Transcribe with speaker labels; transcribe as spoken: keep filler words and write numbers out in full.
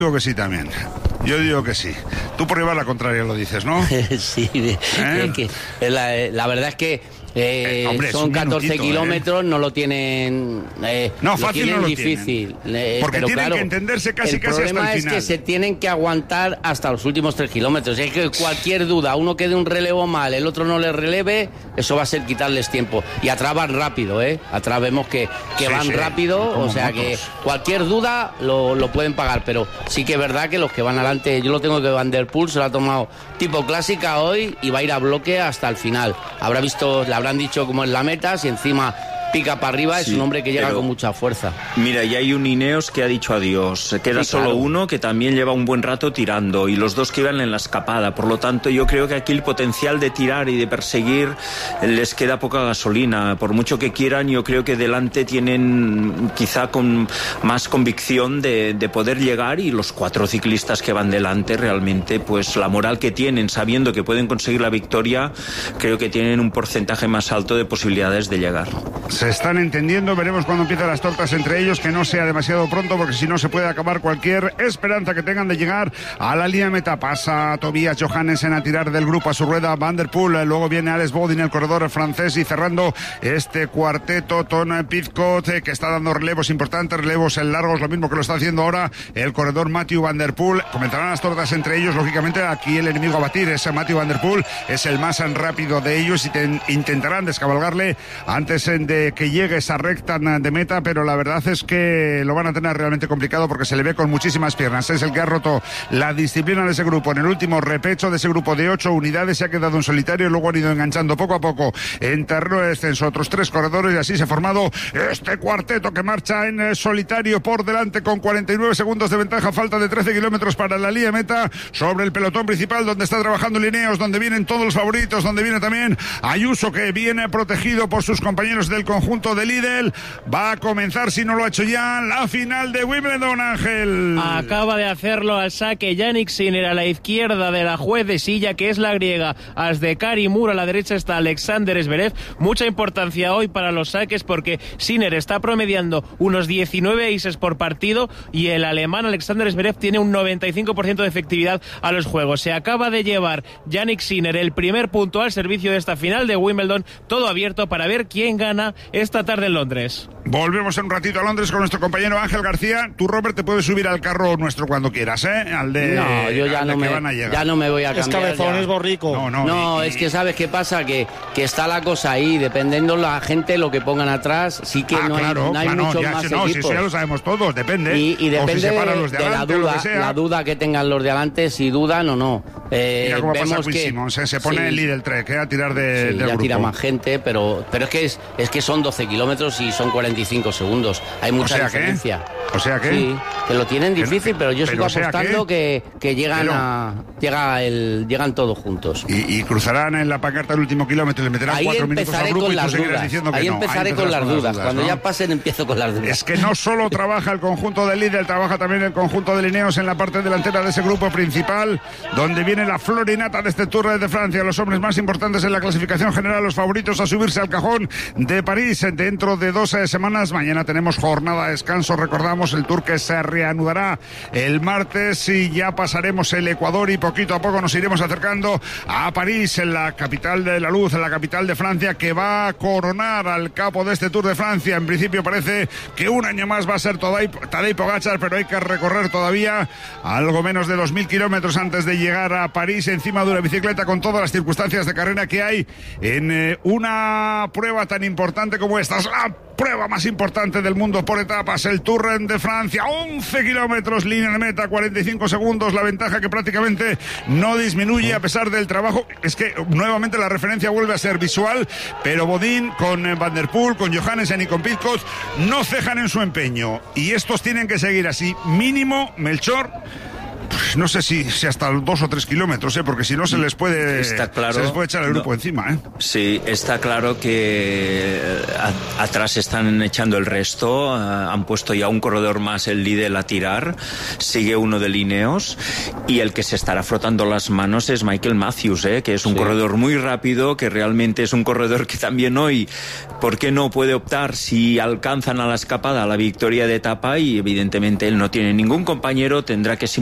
Speaker 1: Digo que sí también. Yo digo que sí. Tú por llevar la contraria lo dices, ¿no?
Speaker 2: Sí, ¿Eh? es que la, la verdad es que Eh, eh, hombre, son catorce kilómetros, ¿eh? No lo tienen eh,
Speaker 1: no, fácil
Speaker 2: tienen
Speaker 1: no lo
Speaker 2: difícil
Speaker 1: tienen.
Speaker 2: Eh,
Speaker 1: porque
Speaker 2: pero
Speaker 1: tienen
Speaker 2: claro,
Speaker 1: que entenderse casi
Speaker 2: el
Speaker 1: casi hasta el final.
Speaker 2: El problema es que se tienen que aguantar hasta los últimos tres kilómetros. Es que cualquier duda, uno que dé un relevo mal, el otro no le releve, eso va a ser quitarles tiempo. Y atrás van rápido, ¿eh? Atrás vemos que, que sí, van sí, rápido, o sea motos. Que cualquier duda lo, lo pueden pagar, pero sí que es verdad que los que van adelante, yo lo tengo que Van der Poel se lo ha tomado tipo clásica hoy y va a ir a bloque hasta el final. Habrá visto, le habrán dicho cómo es la meta, si encima pica para arriba, sí, es un hombre que llega con mucha fuerza.
Speaker 3: Mira, y hay un Ineos que ha dicho adiós. Queda sí, solo claro. uno que también lleva un buen rato tirando y los dos que iban en la escapada. Por lo tanto, yo creo que aquí el potencial de tirar y de perseguir les queda poca gasolina. Por mucho que quieran, yo creo que delante tienen quizá con más convicción de, de poder llegar, y los cuatro ciclistas que van delante realmente, pues la moral que tienen, sabiendo que pueden conseguir la victoria, creo que tienen un porcentaje más alto de posibilidades de llegar.
Speaker 1: Se están entendiendo, veremos cuando empiezan las tortas entre ellos, que no sea demasiado pronto, porque si no se puede acabar cualquier esperanza que tengan de llegar a la línea meta. Pasa Tobias Johannessen a tirar del grupo a su rueda, Van der Poel, luego viene Alex Bodin, el corredor francés, y cerrando este cuarteto, Tom Pidcock, que está dando relevos importantes, relevos en largos, lo mismo que lo está haciendo ahora el corredor Mathieu Van der Poel. Comenzarán las tortas entre ellos, lógicamente aquí el enemigo a batir es Mathieu Van der Poel, es el más rápido de ellos, y ten, intentarán descabalgarle antes de que llegue esa recta de meta, pero la verdad es que lo van a tener realmente complicado porque se le ve con muchísimas piernas. Es el que ha roto la disciplina de ese grupo en el último repecho de ese grupo de ocho unidades, se ha quedado en solitario y luego han ido enganchando poco a poco en terreno de descenso otros tres corredores, y así se ha formado este cuarteto que marcha en solitario por delante con cuarenta y nueve segundos de ventaja, falta de trece kilómetros para la línea meta, sobre el pelotón principal donde está trabajando Ineos, donde vienen todos los favoritos, donde viene también Ayuso, que viene protegido por sus compañeros del conjunto de Lidl. Va a comenzar, si no lo ha hecho ya, la final de Wimbledon, Ángel.
Speaker 4: Acaba de hacerlo al saque Yannick Sinner a la izquierda de la juez de silla, que es la griega Asdekari Mur, a la derecha está Alexander Zverev. Mucha importancia hoy para los saques porque Sinner está promediando unos diecinueve aces por partido y el alemán Alexander Zverev tiene un noventa y cinco por ciento de efectividad a los juegos. Se acaba de llevar Yannick Sinner el primer punto al servicio de esta final de Wimbledon, todo abierto para ver quién gana esta tarde en Londres.
Speaker 1: Volvemos en un ratito a Londres con nuestro compañero Ángel García. Tú, Robert, te puedes subir al carro nuestro cuando quieras, ¿eh? Al de,
Speaker 2: no, yo ya no, me, ya no me voy a cambiar.
Speaker 5: Es cabezón,
Speaker 2: ya.
Speaker 5: Es borrico.
Speaker 2: No, no, no y, es que ¿sabes qué pasa? Que, que está la cosa ahí, dependiendo la gente lo que pongan atrás, sí que
Speaker 1: ah,
Speaker 2: no
Speaker 1: claro,
Speaker 2: hay, no hay
Speaker 1: claro,
Speaker 2: muchos
Speaker 1: ya,
Speaker 2: más
Speaker 1: no,
Speaker 2: equipos.
Speaker 1: Si eso ya lo sabemos todos, depende.
Speaker 2: Y, y depende
Speaker 1: si
Speaker 2: de,
Speaker 1: los de,
Speaker 2: de
Speaker 1: adelante,
Speaker 2: la duda, la duda que tengan los de adelante, si dudan o no. Eh,
Speaker 1: Mira cómo
Speaker 2: vemos
Speaker 1: pasa Quinn
Speaker 2: que
Speaker 1: Simmons, ¿eh? Se pone sí, el líder Trek, ¿eh? A tirar de,
Speaker 2: sí,
Speaker 1: del
Speaker 2: ya
Speaker 1: grupo.
Speaker 2: tira más gente, pero, pero es que es, es que son doce kilómetros y son cuarenta y cinco segundos. Hay mucha
Speaker 1: o sea
Speaker 2: diferencia.
Speaker 1: ¿qué? O sea que
Speaker 2: sí, que lo tienen difícil, pero yo sigo
Speaker 1: pero
Speaker 2: apostando que, que llegan
Speaker 1: pero,
Speaker 2: a llega el llegan todos juntos.
Speaker 1: Y, y cruzarán en la pancarta el último kilómetro y le meterán
Speaker 2: ahí
Speaker 1: cuatro minutos al grupo y tú seguirás diciendo que
Speaker 2: ahí
Speaker 1: no.
Speaker 2: Empezaré ahí con las dudas. dudas Cuando ¿no? ya pasen empiezo con las dudas.
Speaker 1: Es que no solo trabaja el conjunto del líder, trabaja también el conjunto de Ineos en la parte delantera de ese grupo principal, donde viene la florinata de este Tour de Francia, los hombres más importantes en la clasificación general, los favoritos a subirse al cajón de París dentro de dos semanas. Mañana tenemos jornada de descanso, recordamos, el Tour que se reanudará el martes y ya pasaremos el Ecuador y poquito a poco nos iremos acercando a París, en la capital de la luz, en la capital de Francia, que va a coronar al capo de este Tour de Francia. En principio parece que un año más va a ser Tadej Pogačar, pero hay que recorrer todavía algo menos de dos mil kilómetros antes de llegar a París encima de una bicicleta, con todas las circunstancias de carrera que hay en eh, una prueba tan importante como esta. Es la prueba más importante del mundo por etapas, el Tour de Francia. once kilómetros, línea de meta, cuarenta y cinco segundos, la ventaja que prácticamente no disminuye a pesar del trabajo. Es que nuevamente la referencia vuelve a ser visual, pero Bodin con Van der Poel, con Johannessen y con Pidcock no cejan en su empeño, y estos tienen que seguir así. Mínimo, Melchor, no sé si, si hasta dos o tres kilómetros, ¿eh? Porque si no se les puede,
Speaker 3: está claro,
Speaker 1: se les puede echar el grupo
Speaker 3: no,
Speaker 1: encima, ¿eh?
Speaker 3: Sí, está claro que a, atrás están echando el resto, a, han puesto ya un corredor más, el líder a tirar, sigue uno de Ineos y el que se estará frotando las manos es Michael Matthews, ¿eh? Que es un sí. corredor muy rápido, que realmente es un corredor que también hoy, ¿por qué no puede optar si alcanzan a la escapada a la victoria de etapa? Y evidentemente él no tiene ningún compañero, tendrá que